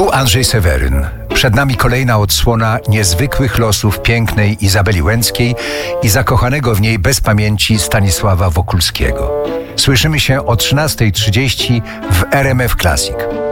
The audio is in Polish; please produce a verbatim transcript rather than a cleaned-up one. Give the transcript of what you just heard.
Tu Andrzej Seweryn. Przed nami kolejna odsłona niezwykłych losów pięknej Izabeli Łęckiej i zakochanego w niej bez pamięci Stanisława Wokulskiego. Słyszymy się o trzynastej trzydzieści w R M F Classic.